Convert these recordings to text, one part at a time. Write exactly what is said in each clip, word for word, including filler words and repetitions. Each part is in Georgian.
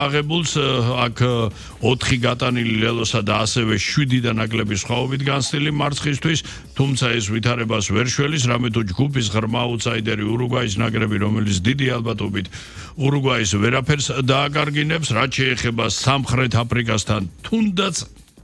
აღებულს აქ ოთხი გატანილი ლელოსა და ასევე შვიდიდან ნაკლები სხვაობით განცდილი მარცხისთვის, თუმცა ეს ვითარებას ვერ შველის, რამე თუ ჯგუფის ღრმა აუტსაიდერი ურუგვაის ნაკრები, რომელიც დიდი ალბათობით ურუგვაის ვერაფერს დააკარგინებს, რაც შეეხება სამხრეთ აფრიკასთან, თუნდაც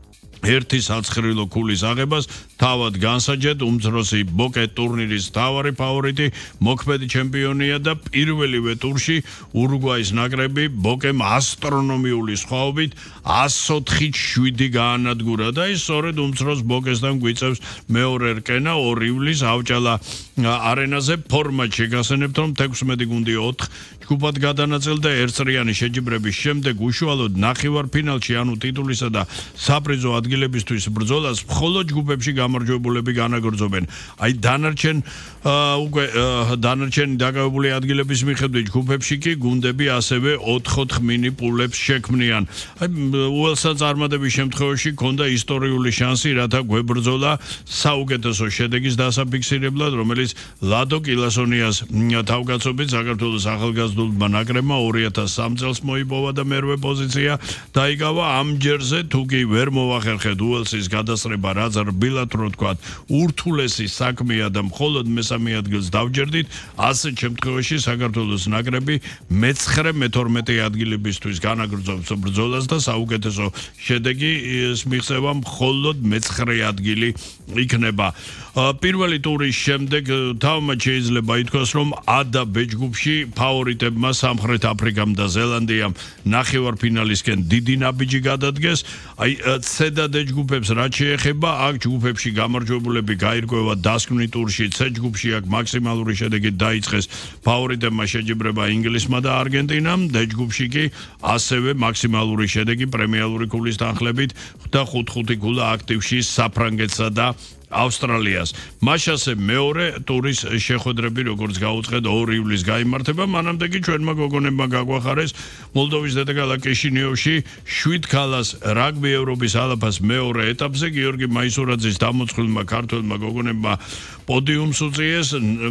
ერთი საცხრილო ქულის აღებას თავად განსაჯეთ უმცროსი ბოკე ტურნირის თავარი ფავორიტი მოქმედი ჩემპიონია და პირველივე ტურში ურუგვაის ნაკრები ბოკემ ასტრონომიული სხვაობით εκατს ოთხი შვიდი გაანადგურა და ის სწორედ უმცროს ბოკესთან გვიწევს მეორე რკენა ორი ივლისს ავჭალა არენაზე ფორმატ შეგასენებთ რომ თექვსმეტი გუნდი ოთხ ჯგუფად გადანაწილდა ერთწრიანი შეჯიბრების შემდეგ უშუალოდ ნახევარფინალში ანუ ტიტულისა და საპრიზო ადგილებისთვის ბრძოლას მხოლოდ ჯგუფებში გამარჯვებულები განაგრძობენ. აი დანარჩენ უკვე დანარჩენი დაკავებული ადგილების მიხედვით ჯგუფებში კი გუნდები ასევე ოთხ ოთხ მინი პულებს შექმნიან. აი უელსა წარმატების შემთხვევაში ჰქონდა ისტორიული შანსი, რათა გვებრძოლა საუკეთესო შედეგის დასაფიქსირებლად, რომელიც ლადო კილასონიას თავკაცობით საქართველოს ახალგაზრდულმა ნაკრებმა ორი ათას სამ წელს მოიპოვა და მერვე პოზიცია დაიკავა. ამ ჯერზე თუ კი ვერ მოვახერხეთ უელსის გადასწრება, რაც რბილად რო თქვათ, ურთულესი საქმეა და მხოლოდ მესამე ადგილს დავჯერდით, ასეთ შემთხვევაში საქართველოს ნაკრები მეცხრე მეთორმეტე ადგილებისთვის განაგრძობს ბრძოლას და საუკეთესო შედეგი მიღწევა მხოლოდ მეცხრე ადგილი იქნება. პირველი ტურის შემდეგ თავმაც შეიძლება ითქვას, რომ A და B ჯგუფში ფავორიტებმა სამხრეთ აფრიკამ და ზელანდიამ ნახევარფინალისკენ დიდი ნაბიჯი გადადგეს. აი C და D ჯგუფებს რაც შეეხება, აქ ჯგუფებში გამარჯვებულები გაირკვევა დასკვნით ტურში, C ჯგუფში აქ მაქსიმალური შედეგი დაიწყეს ფავორიტებმა შეჯიბრება ინგლისმა და არგენტინამ, D ჯგუფში კი ასევე მაქსიმალური შედეგი პრემიალური ქულის თანხლებით და ხუთ ხუთი ქულა აქტივში საფრანგეთსა და ავსტრალიას. მაშასე მეორე ტურის შეხვედრები როგორც გაუწყვეთ ორი ივლისს გაიმართება, მანამდე კი ჩვენმა გოგონებმა გაგვახარეს მოლდოვის დედაქალაქ კიშინიოვში შვიდ ქალას რაგბი ევროპის ალაფას მეორე ეტაპზე გიორგი მაისურაძის დამოწმულმა ქართველმა გოგონებმა პოდიუმს უწიეს.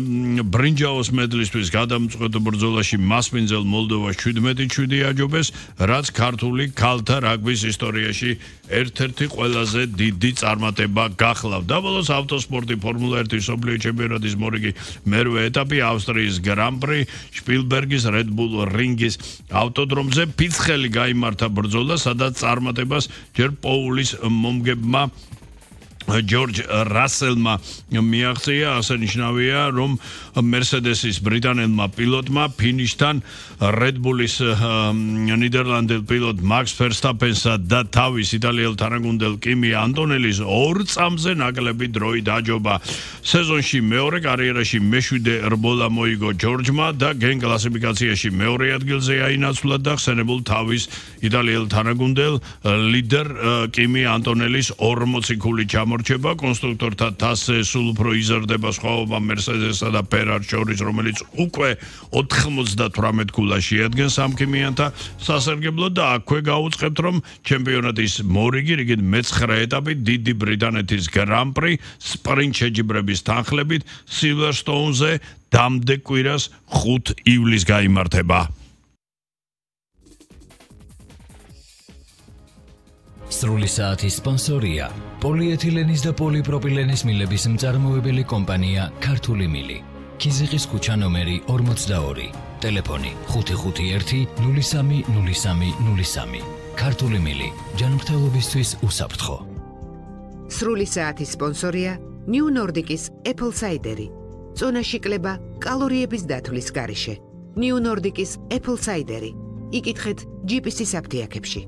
ბრინჯაოს მედლისთვის გადამწყვეტ ბრძოლაში მასპინძელ მოლდოვას შვიდმეტი შვიდი აჯობეს, რაც ქართული ქალთა რაგბის ისტორიაში ერთ-ერთი ყველაზე დიდი წარმატება გახლავდა. ბოლოს ავტოსპორტი ფორმულა ერთი მსოფლიო ჩემპიონატის მორიგი მერვე ეტაპი ავსტრიის გრან-პრი შპილბერგის Red Bull რინგის ავტოდრომზე ფიცხელი გაიმართა ბრძოლა, სადაც წარმატებას ჯერ პოულის მომგებმა ჯორჯ რასელმა მიაღწია. აღსანიშნავია, რომ მერსედესის ბრიტანელმა პილოტმა ფინიშთან Red Bull-ის ნიდერლანდელ პილოტ მაქს ფერსტაპენსა და თავის იტალიელ თანაგუნდელ კიმი ანტონელის ორ წამზე ნაკლები დროი დაჯობა. სეზონში მეორე, კარიერაში მეშვიდე რბოლა მოიგო ჯორჯმა და გენ კლასიფიკაციაში მეორე ადგილზე აინაცვლა და ხსენებულ თავის იტალიელ თანაგუნდელ ლიდერ კიმი ანტონელის ორმოცი ქული ჩამორჩება. კონსტრუქტორთა თასზე სულ უფრო იზრდება სხვაობა მერსედესსა და ფერარის შორის, რომელიც უკვე ოთხმოცდათვრამეტ ქულას შეადგენს სამქიმიანთა სასარგებლოდ და აქვე გაუწყებთ, რომ ჩემპიონატის მორიგი რიგით მეცხრე ეტაპი დიდი ბრიტანეთის გრან-პრი სპრინტ შეჯიბრების თანხლებით სილვერსტოუნზე დამდეგ კვირას ხუთ ივლისს გაიმართება. სრული საათის სპონსორია პოლიეთილენის და პოლიპროპილენის მილების მწარმოებელი კომპანია ქართული მილი. ქიზიყის ქუჩა ნომერი ორმოცდაორი. ტელეფონი ხუთი ხუთი ერთი ნული სამი ნული სამი ნული სამი. ქართული მილი ჯანმრთელობისთვის უსაფრთხო. სრული საათის სპონსორია New Nordic-ის Apple Cider-ი. წონაში კლება კალორიების დათვლის გარეშე. New Nordic-ის Apple Cider-ი. იკითხეთ ჯი პი სი-ის აფთიაქებში.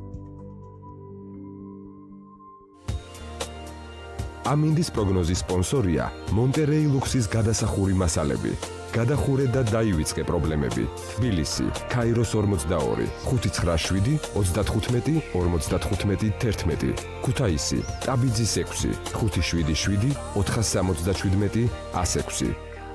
ამინდის პროგნოზის სპონსორია მონტერეი ლუქსის გადასახური მასალები. გადახურე და დაივიწყე პრობლემები. თბილისი, ქაიროს ორმოცდაორი, ხუთი ცხრა შვიდი ოცდათხუთმეტი ორმოცდათხუთმეტი თერთმეტი. ქუთაისი, ტაბიძის ექვსი, ხუთი შვიდი შვიდი ოთხას სამოცდაშვიდმეტი ას ექვსი.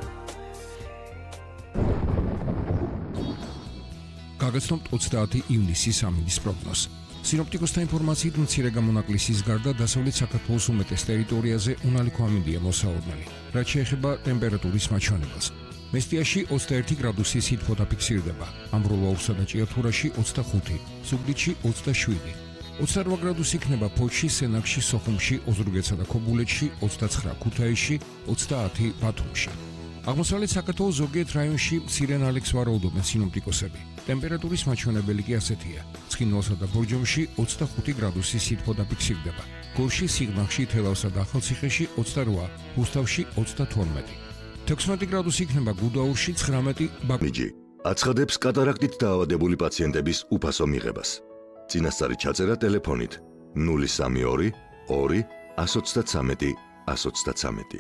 გაგაცნობთ ოცდაათი ივნისის ამინდის პროგნოზს. სინოპტიკოსთა ინფორმაციით მცირე გამონაკლისის გარდა დასავლეთ საქართველოს უმეტეს ტერიტორიაზე უნალიქო ამინდია მოსაოდნელი, რაც შეეხება ტემპერატურის მაჩვენებელს. მესტიაში ოცდაერთი გრადუსი სითბო დაფიქსირდება, ამბროლაურსა და ჭიათურაში ოცდახუთი, ზუგდიდში ოცდაშვიდი. ოცდარვა გრადუსი იქნება ფოთში, სენაკში, სოხუმში, ოზურგეთსა და ქობულეთში, ოცდაცხრა ქუთაისში, ოცდაათი ბათუმში. აღმოსავლეთ საქართველოს ზოგიერთ რაიონში მცირე ნალექს ვარაუდობენ სინოპტიკოსები. ტემპერატურის მაჩვენებელი კი ასეთია: ცხინვალსა და ბორჯომში ოცდახუთი გრადუსი სითბო დაფიქსირდება, გორში, სიღნაღში, თელავსა და ახალციხეში ოცდარვა, რუსთავში ოცდათორმეტი. თექვსმეტი გრადუსი იქნება გუდაურში, ცხრამეტი ბაკლიჯი. აცხადებს კატარაქტით დაავადებული პაციენტების უფასო მიღებას. წინასწარი ჩაწერა ტელეფონით ნული სამი ორი ორი ათს ოცდათვრამეტი ათს ოცდათვრამეტი.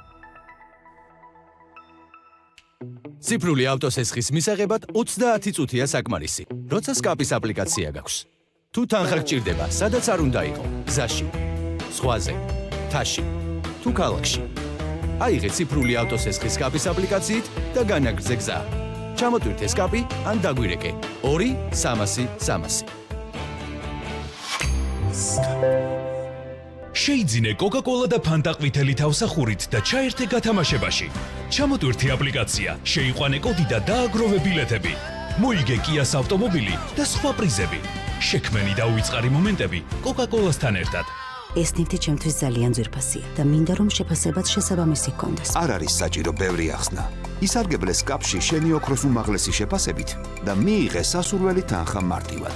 ციფრული ავტოსესხის მისაღებად ოცდაათი წუთია საკმარისი, როცა სკაპის აპლიკაცია გაქვს. თუ თანხა გჭირდება, სადაც არ უნდა იყო, გზაში, ზღვაზე, მთაში, თუ ქალაქში. აიღე ციფრული ავტოსესხის სკაპის აპლიკაციით და განაგრძე გზა. ჩამოტვირთე სკაპი ან დაგვირეკე ორი სამასი სამასი. შეიძინე კოკა-კოლა და ფანტა ყვითელი თავსახურით და ჩაერთე გათამაშებაში. ჩამოტვირთე აპლიკაცია, შეიყვანე კოდი და დააგროვე ბილეთები. მოიგე კიას ავტომობილი და სხვა პრიზები. შექმენი და უიწყარი მომენტები კოკა-კოლასთან ერთად. ეს ნივთი ჩემთვის ძალიან ძვირფასია და მინდა რომ შეფასებაც შესაბამისი ჰქონდეს. არ არის საჭირო ბევრი ახსნა. ისარგებლე სკაპში შენი ოქროს უმაღლესი შეფასებით და მიიღე სასურველი თანხა მარტივად.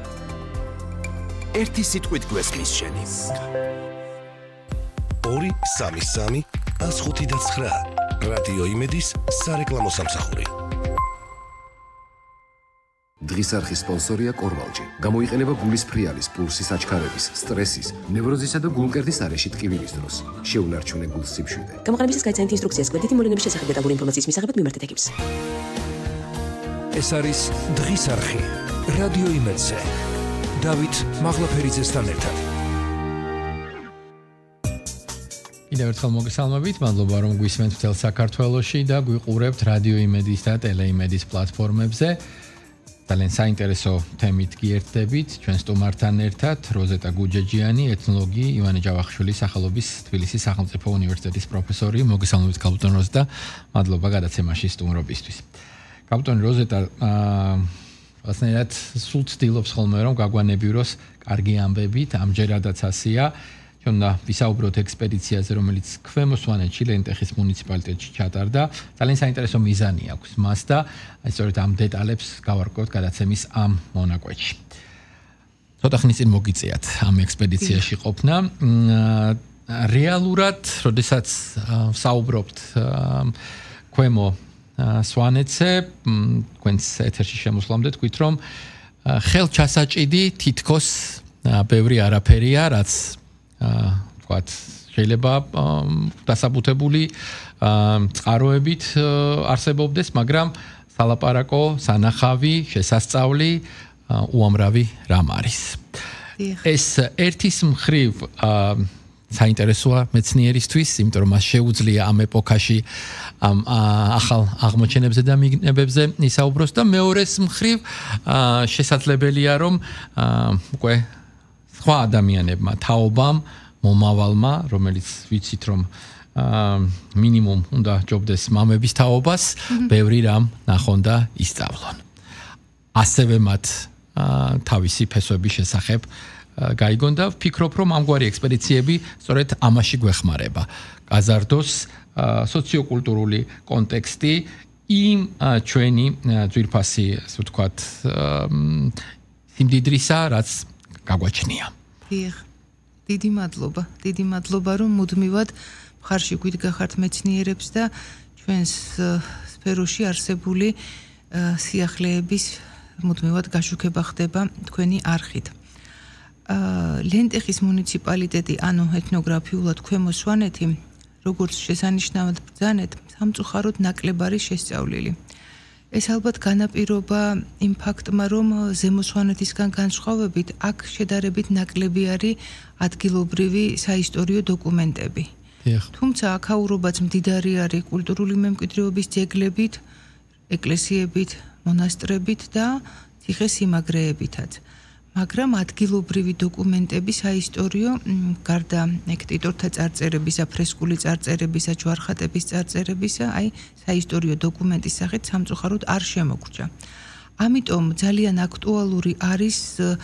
ერთი სიტყვით გვესმის შენი. ორი სამი სამი ათს ხუთი და ცხრა. რადიო იმედის სარეკლამო სამსახური. დღის არხის სპონსორია კორვალჯი. გამოიყენება გულის ფრიალის, პულსის აჩქარების, სტრესის, ნევროზისა და გულმკერდის არეში ტკივილის დროს. შეუნარჩუნე გულს სიმშვიდე. გამოყენებისას გაიცანეთ ინსტრუქციას კვეთითი მოვლენების შესახებ დეტალური ინფორმაციის მისაღებად მიმართეთ ეკიპს. ეს არის დღის არხი. რადიო იმედზე. დავით მაღლაფერიძესთან ერთად. კიდევ ერთხელ მოგესალმებით, მადლობა რომ გვისმენთ მთელ საქართველოში და გვიყურებთ რადიო იმედის და ტელეიმედის პლატფორმებზე. ძალიან საინტერესო თემით გიერთდებით ჩვენ სტუმართან ერთად, როზეტა გუჯეჯიანი, ეთნოლოგი, ივანე ჯავახიშვილის სახელობის თბილისის სახელმწიფო უნივერსიტეტის პროფესორი. მოგესალმებით კაპიტან როზეტა, მადლობა გადაცემაში სტუმრობისთვის. კაპიტანი როზეტა, ასნაირად სულ ცდილობს ხოლმე რომ გაგვანებიროს კარგი ამბებით, ამჯერადაც ასია. ჩვენ და ვისაუბროთ ექსპედიციაზე, რომელიც ქვემო სვანეთში, ლენტეხის მუნიციპალიტეტში ჩატარდა. ძალიან საინტერესო მიზანი აქვს მას და აი სწორედ ამ დეტალებს გავარკვევთ გადაცემის ამ მონაკვეთში. ცოტა ხნის წინ მოგიწიათ ამ ექსპედიციაში ყოფნა. რეალურად, როდესაც ვსაუბრობთ ქვემო სვანეთზე, თქვენს ეთერში შემოსვლამდე თქვით, რომ ხელჩასაჭიდი თითქოს ბევრი არაფერია, რაც ვთქვათ, შეიძლება დასაბუთებული წყაროებით არსებობდეს, მაგრამ სალაპარაკო, სანახავი, შესასწავლი უამრავი რამ არის. ეს ერთის მხრივ საინტერესოა მეცნიერისთვის, იმიტომ რომ მას შეუძლია ამ ეპოქაში ამ ახალ აღმოჩენებზე და მიგნებებზე ისაუბროს და მეორეს მხრივ შესაძლებელია რომ უკვე სხვა ადამიანებმა, თაობამ, მომავალმა, რომელიც ვიცით რომ მინიმუმ უნდა ჯობდეს მამების თაობას, ბევრი რამ ნახონ და ისწავლონ. ასევე მათ თავისი ფესვების შესახებ გაიგონ და ვფიქრობ, რომ ამგვარი ექსპედიციები სწორედ ამაში გვეხმარება. გაზარდოს სოციოკულტურული კონტექსტი იმ ჩვენი ძვირფასი, ასე ვთქვათ, სიმდიდრისა, რაც გაგვაჩნია. დიახ. დიდი მადლობა. დიდი მადლობა, რომ მუდმივად მხარში გვიდგახართ მეცნიერებს და ჩვენს სფეროში არსებული სიახლეების მუდმივად გაშუქება ხდება თქვენი არხით. ლენტეხის მუნიციპალიტეტი, ანუ ეთნოგრაფიულად ქვემო სვანეთი, როგორც შესანიშნავად ბრძანეთ, სამწუხაროდ ნაკლებად შესწავლილი. ეს ალბათ განაპირობა იმ ფაქტმა, რომ ზემო სვანეთისგან განსხვავებით, აქ შედარებით ნაკლები არის ადგილობრივი საისტორიო დოკუმენტები. თუმცა აქაურობაც მდიდარი არის კულტურული მემკვიდრეობის ძეგლებით, ეკლესიებით, მონასტრებით და ციხესიმაგრეებითაც. მაგრამ ადგილობრივი დოკუმენტები საისტორიო გარდა ექტიტორთა წარწერებისა, ფრესკული წარწერებისა, ჯვარხატების წარწერებისა, აი საისტორიო დოკუმენტის სახით სამწუხაროდ არ შემოგრჩა. ამიტომ ძალიან აქტუალური არის